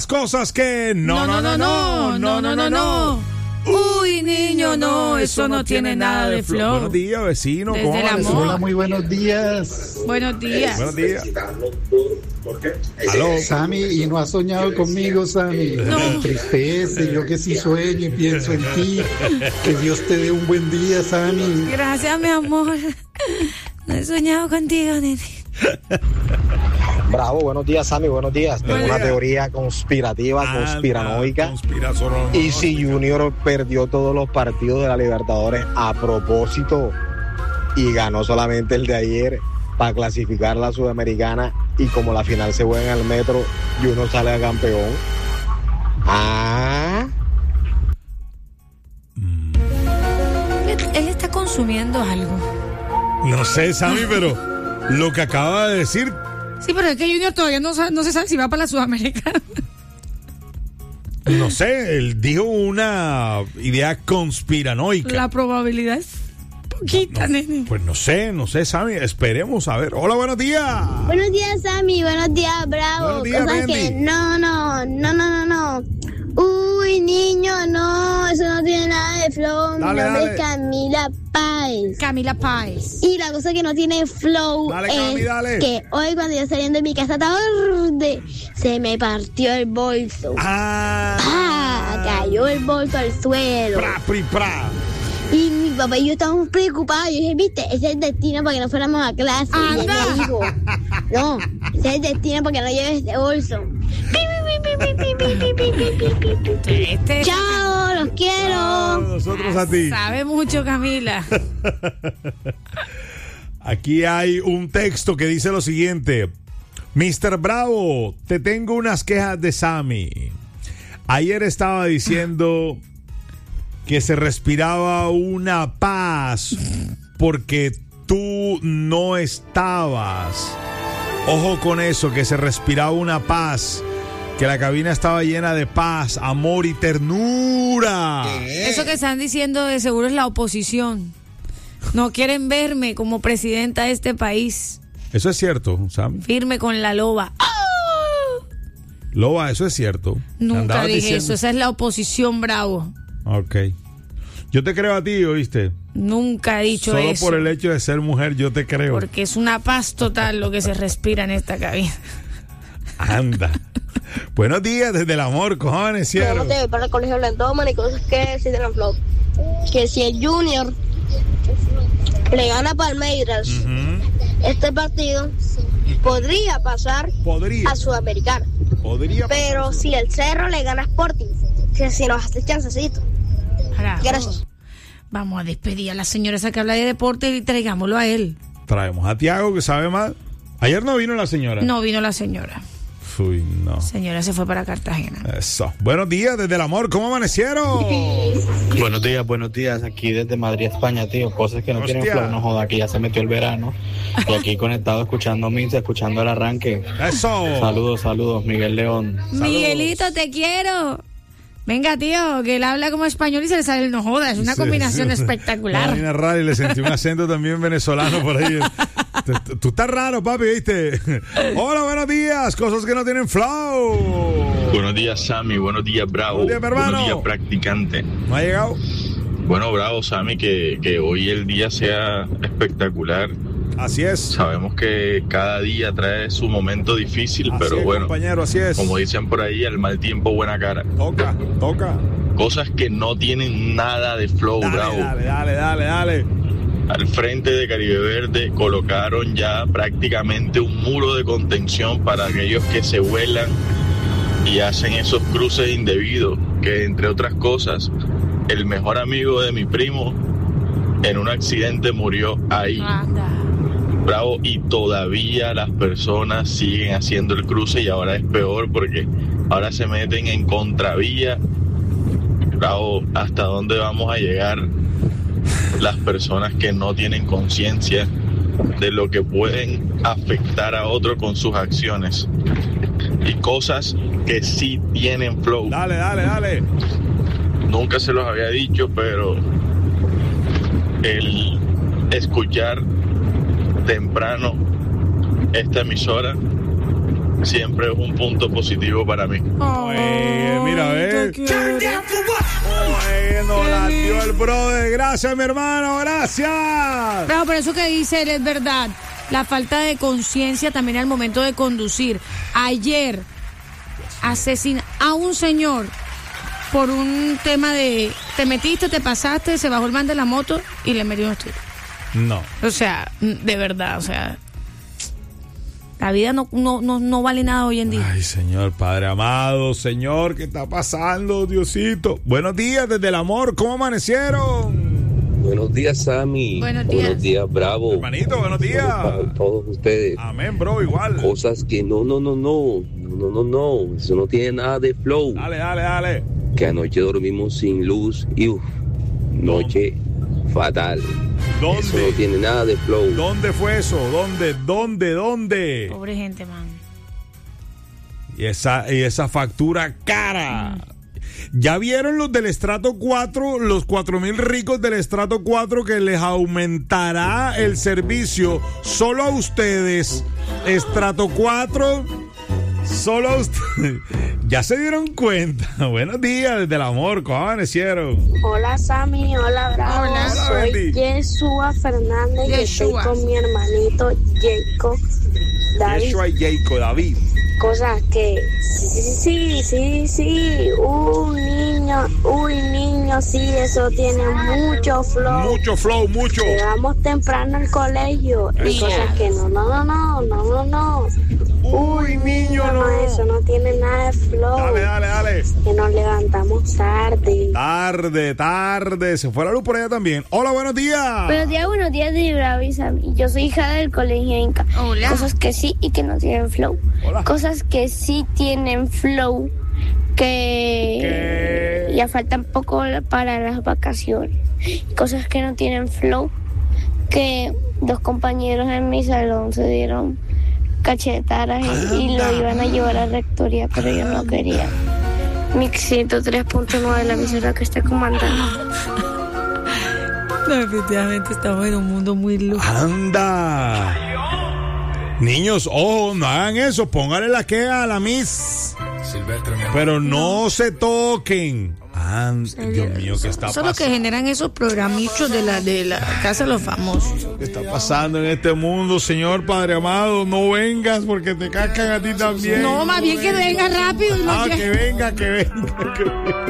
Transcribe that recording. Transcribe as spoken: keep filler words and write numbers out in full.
Cosas que no, no, no, no, no, no, no, no. Uy, niño, no, eso no tiene nada de flow. Buenos días, vecino. Desde el amor. Hola, muy buenos días. Buenos días. Buenos días. Aló. Sammy, y no has soñado conmigo, Sammy. No. Me entristece, yo que sí sueño y pienso en ti. Que Dios te dé un buen día, Sammy. Gracias, mi amor. No he soñado contigo, nene. Bravo, buenos días, Sammy, buenos días. Tengo Buenos una días. teoría conspirativa, Anda, conspiranoica. conspiración. Y si Junior perdió todos los partidos de la Libertadores a propósito y ganó solamente el de ayer para clasificar la Sudamericana, y como la final se juega en el Metro, Junior sale a campeón. Ah, Él, él está consumiendo algo. No sé, Sammy, pero lo que acaba de decir, Sí, pero es que Junior todavía no, sa- no se sabe si va para la Sudamericana. no sé, él dijo una idea conspiranoica. La probabilidad es poquita, No, nene. pues no sé, no sé, Sammy, esperemos a ver. Hola, buenos días. Buenos días, Sammy. Buenos días, Bravo. Buenos días, Cosas Bendy. que no, no, no, no, no, no. Uy, niño, no, eso no tiene nada de flow. Mi Dale, nombre dale. es Camila Páez. Camila Páez. Y la cosa que no tiene flow Dale, es Cami, dale. que hoy cuando yo saliendo de mi casa tarde, se me partió el bolso. Ah, ¡Ah! Cayó el bolso al suelo. pra, pri, pra. Y mi papá y yo estábamos preocupados. Yo dije, viste, ese es el destino para que no fuéramos a clase. Y él Anda. me dijo, no, ese es el destino para que no lleves este bolso. Pi, pi, pi, pi, pi, pi, pi, pi, pi, pi, pi. Este Chao, los quiero. Nosotros a ti. sabe mucho, Camila. Aquí hay un texto que dice lo siguiente. mister Bravo, te tengo unas quejas de Sammy. Ayer estaba diciendo que se respiraba una paz porque tú no estabas. Ojo con eso, que se respiraba una paz, que la cabina estaba llena de paz, amor y ternura. Eso que están diciendo de seguro es la oposición. No quieren verme como presidenta de este país. Eso es cierto, Sammy. Firme con la loba. ¡Ah! Loba, eso es cierto. Nunca Andabas dije diciendo- eso. Esa es la oposición, Bravo. Ok. Yo te creo a ti, ¿oíste? Nunca he dicho Solo eso. por el hecho de ser mujer, yo te creo. Porque es una paz total lo que se respira en esta cabina. Anda. Buenos días desde el amor, cojones, Yo cielo. no te voy para el colegio Lendoman y cosas que sí tienen flow. Que si el Junior le gana a Palmeiras Ujú. este partido, podría pasar Podría. a Sudamericana. Podría. Pero si el Cerro le gana a Sporting, que si nos hace chancecito. Carajo. Gracias. Vamos a despedir a la señora esa que habla de deporte y traigámoslo a él. Traemos a Tiago, que sabe más. Ayer no vino la señora. No vino la señora. Uy, no. Señora se fue para Cartagena. Eso. Buenos días desde el amor, ¿cómo amanecieron? Buenos días, buenos días, aquí desde Madrid, España, tío, cosas que no Hostia. tienen flow, no joda, que ya se metió el verano, y aquí conectado escuchando Mix, escuchando el arranque. Eso. Saludos, saludos, Miguel León. Miguelito, te quiero. Venga, tío, que él habla como español y se le sale el no joda. Es una Sí, combinación sí. espectacular. Vaina rara, y le sentí un acento también venezolano por ahí. Tú- tú- Tú estás raro, papi, ¿viste? Hola, buenos días. Cosas que no tienen flow. Buenos días, Sammy. Buenos días, Bravo. Buenos días, mi hermano. Buenos días, practicante. ¿No ha llegado? Bueno, Bravo, Sammy, que, que hoy el día sea espectacular. Así es. Sabemos que cada día trae su momento difícil, Así pero es, bueno, compañero, así es. como dicen por ahí, al mal tiempo, buena cara. Toca, toca. Cosas que no tienen nada de flow, Dale, Bravo. dale, dale, dale, dale. Al frente de Caribe Verde colocaron ya prácticamente un muro de contención para aquellos que se vuelan y hacen esos cruces indebidos, que entre otras cosas, el mejor amigo de mi primo en un accidente murió ahí. Anda. Bravo, y todavía las personas siguen haciendo el cruce y ahora es peor porque ahora se meten en contravía. Bravo, ¿hasta dónde vamos a llegar las personas que no tienen conciencia de lo que pueden afectar a otro con sus acciones? Y cosas que sí tienen flow. Dale, dale, dale. Nunca se los había dicho, pero el escuchar temprano esta emisora siempre es un punto positivo para mí. Oye, mira, a ver. Oye, no la dio el brother. Gracias, mi hermano, gracias. Pero por eso que dice él es verdad. La falta de conciencia también al momento de conducir. Ayer asesina a un señor por un tema de te metiste, te pasaste, se bajó el man de la moto y le metió unos tiros. No. O sea, de verdad, o sea, la vida no, no, no, no vale nada hoy en día. Ay, Señor, Padre amado, Señor, ¿qué está pasando, Diosito? Buenos días desde el amor, ¿cómo amanecieron? Buenos días, Sammy. Buenos días. Buenos días, Bravo. Hermanito, buenos días. Para todos ustedes. Amén, bro, igual. Cosas que no, no, no, no, no, no, no, eso no tiene nada de flow. Dale, dale, dale. Que anoche dormimos sin luz y uff, noche fatal. ¿Dónde? Eso no tiene nada de flow. ¿Dónde fue eso? ¿Dónde? ¿Dónde? ¿Dónde? Pobre gente, man. Y esa, y esa factura cara. Mm. ¿Ya vieron los del estrato cuatro, los cuatro mil ricos del estrato cuatro que les aumentará el servicio solo a ustedes? Estrato cuatro, solo a ustedes. ¿Ya se dieron cuenta? Buenos días desde el amor, ¿cómo amanecieron? Hola, Sammy, hola, Bravo. Hola. Soy Yeshua Fernández y estoy con mi hermanito Jacob David. Yeshua y Jacob David. Cosas que sí, sí, sí, sí, un niño, uy, niño, sí, eso tiene mucho flow. Mucho flow, mucho. Llegamos temprano al colegio. Hay cosas que no, no, no, no, no, no, no. Uy, niño, no. Eso no tiene nada de flow. Dale, dale, dale. Que nos levantamos tarde. Tarde, tarde. Se fue la luz por allá también. Hola, buenos días. Buenos días, buenos días de Bravo y Sammy. Yo soy hija del colegio Inca. Hola. Cosas que sí y que no tienen flow. Hola. Cosas que sí tienen flow, que ¿Qué? ya faltan poco para las vacaciones. Cosas que no tienen flow, que dos compañeros en mi salón se dieron cachetadas y, y lo iban a llevar a rectoría, pero yo no quería. Mix ciento tres punto nueve, la emisora que está comandando. No, definitivamente estamos en un mundo muy loco. Anda. Niños, ojo, no hagan eso. Póngale la queja a la Miss. Silvestre, mi amor. Pero no se toquen. Ah, Dios mío, ¿qué está Eso es lo que pasando? generan esos programichos de la, de la Casa de los Famosos. ¿Qué está pasando en este mundo, Señor Padre amado? No vengas porque te cascan a ti también. No, más bien que venga rápido. y no Ah, llegue. que venga, que venga, que venga.